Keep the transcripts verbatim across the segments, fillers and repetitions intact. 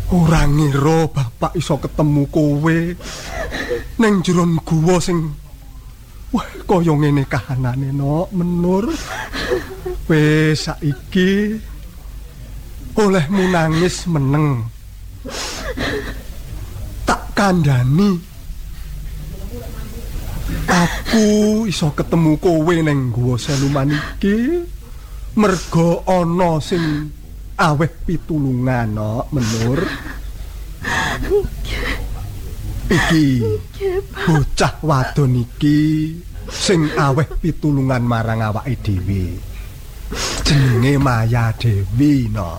Ora ngira bapak iso ketemu kowe ning jeron guwa sing wah kaya ngene kahanane no menur. Wis saiki olehmu nangis meneng. Tak kandhani aku iso ketemu kowe ning guwa Seluman iki merga ana sing aweh pitulungan no menur. Iki bocah wadon iki sing aweh pitulungan marang awake dhewe. Jenenge Maya Dewi no.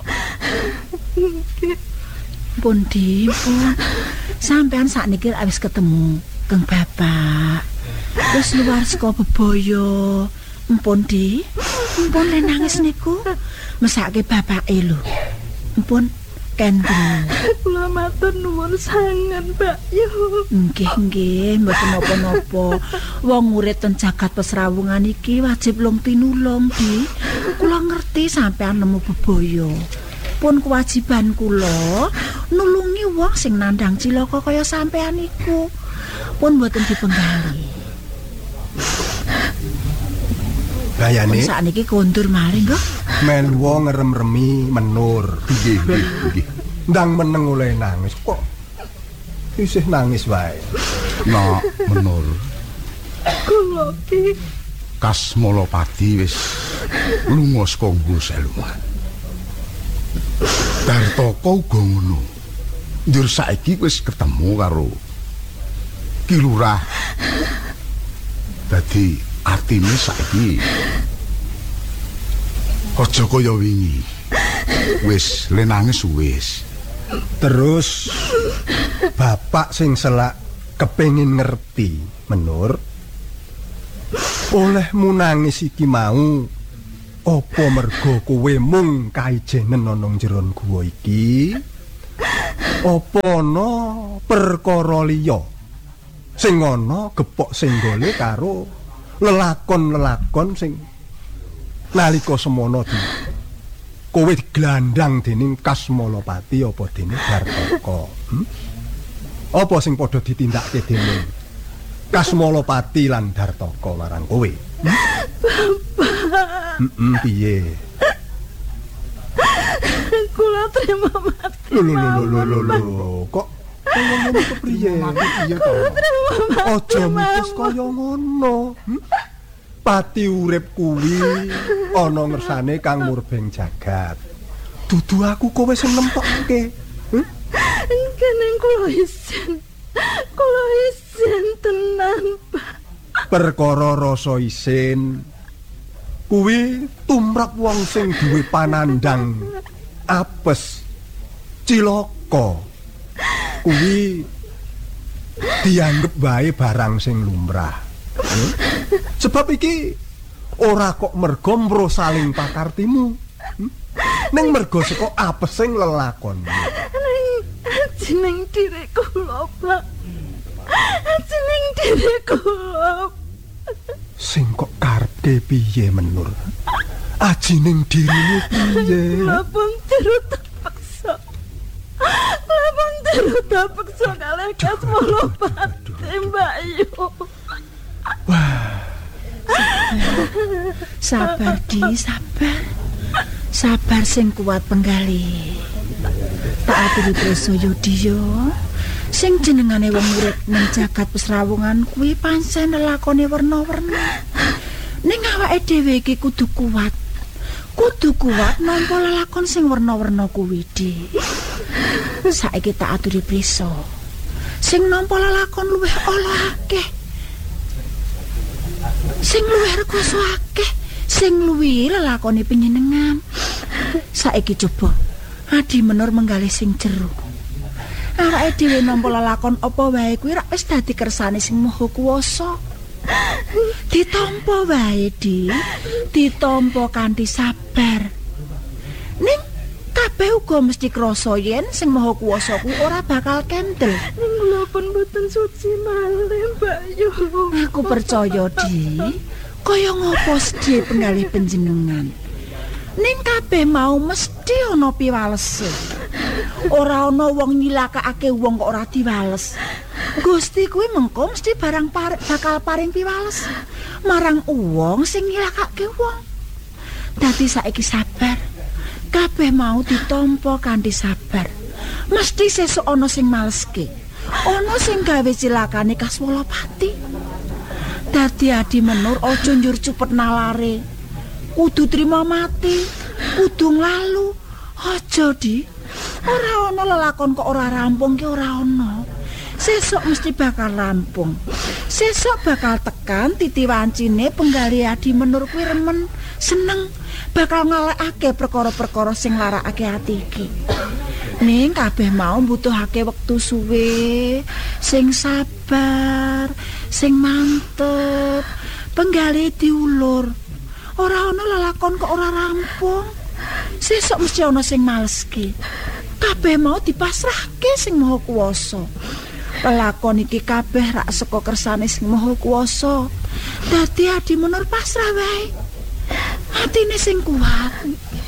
Pun di pun sampean sakniki wis ketemu Kang Bapak. Wis luar saka bebaya. Mpun di, mpun le nangis niku. Mesake bapake lho. Mpun kendel. Kula matur nuwun sanget, Mbak Yu. Nggih, nggih, mboten napa-napa. Wong urip ten jagat pesrawungan iki wajib lung tinulung, Di. Kula ngerti sampean nemu bebaya. Pun kewajiban kula nulungi wong sing nandhang cilaka kaya sampean iku. Pun mboten dipenggali. Bayane sakniki kondur malih kok. Melu ngerem-remi menur. Nggih, nggih. Ndang meneng oleh nangis kok. Isih nangis wae. Nak menur. Kula iki Kas Molopati wis lunga saka Guwa Seluman. Dartaka uga ngono. Njur saiki wis ketemu karo Ki Lurah. Dadi artine saiki aja kaya wingi. Wis le nangis wis. Terus bapak sing selak kepengin ngerti menur. Olehmu nangis iki mau apa mergo kowe mung kaijenen ana jeron guwa iki? Apa ana perkara liya sing ana gepok singgole karo lelakon-lelakon sing nalika semono di kowe diglandang dening Kas Molopati apa dening Dartaka? Hmm? Apa sing padha ditindakke dening Kas Molopati lan Dartaka marang kowe? Hmm? Bapak. Heeh, piye? Kula terima mati. Lho lho lho lho lho kok ngomong kepriye? Iya to. Aja mitus kaya ngono. Hmm? Pati urip kuwi ana ngersane Kang Murbeng Jagat. Dudu aku kowe sing nemtokke. Hmm? Kene kula isin. Kula isin tenan, Pak. Perkara rasa isin kuwi tumrap wong sing duwe panandang apes cilaka. Kuwi dianggep wae barang sing lumrah. Hmm? Sebab iki ora kok mergo mro saling pakartimu. Hmm? Ning mergo saka apesing lelakon. Ning jeneng diri kula, Pak. Jeneng diri kula. Sing kok karepke piye menur? Ajining dirimu piye? Lapang terus terpaksa. Lapang terus terpaksa kalih Kas Molopati, Mbak Yu. Wah. Sabar, Di, sabar. Sabar sing kuat penggali. Tak aturi presaya Diya. Sing jenengane wong urip ning jagat pesrawungan kuwi pancen lelakone werna-werna. Ning awake dhewe iki kudu kuat. Kudu kuat nampa lelakon sing werna-werna kuwi, Di. Saiki tak aturi prisa. Sing nampa lelakon luwih ala akeh. Sing luwih rekoso akeh, sing luwih lelakone panjenengan. Saiki coba Adi menur menggalih sing jero. Awake dhewe nampa lelakon apa wae kuwi rak wis dadi kersane sing Maha Kuwasa. Ditampa wae, Di. Ditampa kanthi sabar. Ning kabeh uga mesti krasa yen sing Maha Kuwasa kuwi ora bakal kendel. Ning kula pun boten suci malih, Mbak Yu. Aku percaya, Di. Kaya ngopo sedhe penggalih panjenengan. Ning kabeh mau mesti ana piwalese. Ora ana wong nyilakake wong kok ora diwales. Gusti kuwi mengko mesti barang par bakal paring piwales marang wong sing nyilakake wong. Dadi saiki sabar. Kabeh mau ditampa kanthi sabar. Mesti sesuk ana sing maleske. Ana sing gawe cilakane Kaswalapati. Dadi Adi Menur aja njur cupet nalare. Kudu trima mati, kudu nglalu. Aja, Di. Ora ana lelakon kok ora rampung ki ora ana. Sesuk mesti bakal rampung. Sesuk bakal tekan titi wancine penggali Adi Menur kuwi remen, seneng, bakal ngalekake perkara-perkara sing larakake ati iki. Ning kabeh mau mbutuhake wektu suwe, sing sabar, sing mantep, penggali diulur. Ora ana lelakon kok ora rampung. Sesuk mesti ana sing maleske. Kabeh mau dipasrahke sing Maha Kuwasa. Lelakon iki kabeh rak saka kersane sing Maha Kuwasa. Dadi Adi Menur pasrah wae. Atine sing kuat.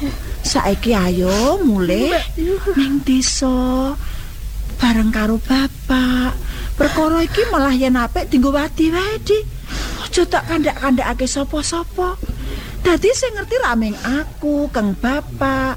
Saiki ayo mulih ning desa bareng karo bapak. Perkara iki malah yen apik dienggo wadi wae, Di. Aja tak kandak-kandakake sapa-sapa. Dadi sing ngerti rameng aku, Kang Bapak,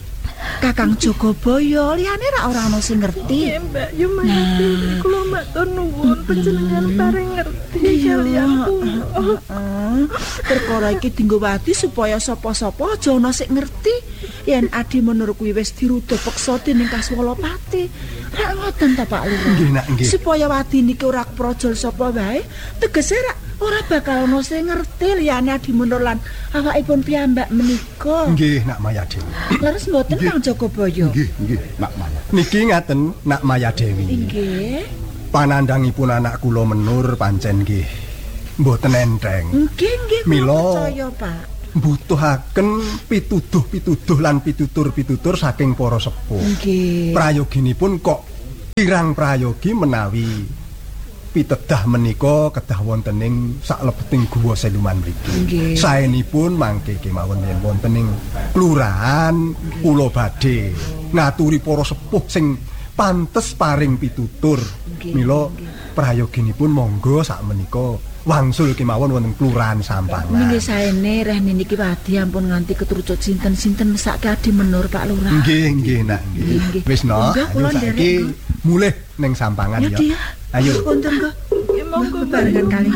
Kakang Jogobaya, liyane ra ora ana sing ngerti. Nggih, Mbak, yo mayati kula matur nuwun panjenengan paring ngerti kaliyan kula. Heeh. Perkara iki dienggo wadi supaya sapa-sapa aja ana sing ngerti yen Adi Menur kuwi wis diruda peksa dening Kaswalapati. Ra ngoten ta Pak Lurah? Nggih, Nak, nggih. Supaya wadi niki ora projol sapa wae, tegese ra ora bakal ana sing ngerti liyane Adi Menur lan awakipun piyambak menika. Nggih, Nak Mayadewi. Leres mboten Kang Jogobaya? Nggih, nggih, Nak Maya. Niki ngaten, Nak Mayadewi. Nggih. Panandhangipun anak kula Menur pancen nggih mboten enteng. Nggih, nggih, kula Mila percaya, Pak. Mbutuhaken pituduh-pituduh lan pitutur-pitutur saking para sepuh. Nggih. Prayoginipun kok kirang prayogi menawi pitedah menika kedah wontening saklebeting guwa Seluman mriki. Nggih. Saenipun mangke kemawon yen wontening kelurahan kula badhe ngaturi para sepuh sing pantes paring pitutur. Mila prayoginipun monggo sakmenika wangsul kemawon wonten kelurahan Sampangan. Nggih saene rehne niki wadi ampun nganti keturucut sinten-sinten mesake Adi Menur Pak Lurah. Nggih, nggih, Nak. Nggih, nggih. Wis no, Monggo, kula ayo saiki nderek, mulih ning Sampangan Ya, ya. Di. Ayo. Konten kok. Ya monggo, Mbak. Barengan kali